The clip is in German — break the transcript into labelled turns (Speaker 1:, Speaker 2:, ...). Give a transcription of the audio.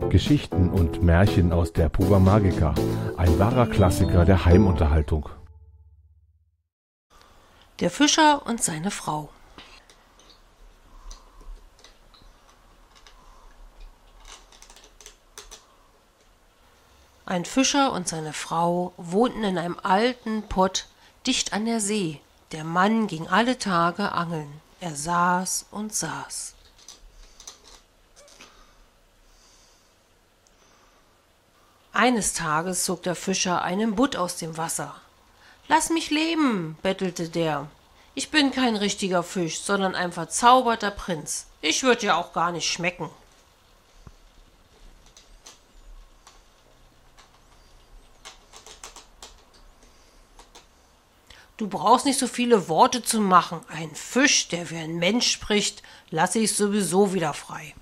Speaker 1: Geschichten und Märchen aus der Puba Magica, ein wahrer Klassiker der Heimunterhaltung.
Speaker 2: Der Fischer und seine Frau. Ein Fischer und seine Frau wohnten in einem alten Pott dicht an der See. Der Mann ging alle Tage angeln. Er saß und saß. Eines Tages zog der Fischer einen Butt aus dem Wasser. »Lass mich leben«, bettelte der. »Ich bin kein richtiger Fisch, sondern ein verzauberter Prinz. Ich würde ja auch gar nicht schmecken.« »Du brauchst nicht so viele Worte zu machen. Ein Fisch, der wie ein Mensch spricht, lasse ich sowieso wieder frei.«